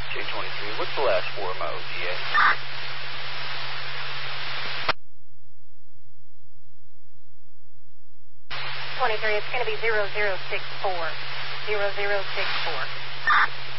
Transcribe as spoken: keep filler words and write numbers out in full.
J twenty-three, what's the last four of my O D A? twenty-three, it's going to be zero zero six four. zero zero six four.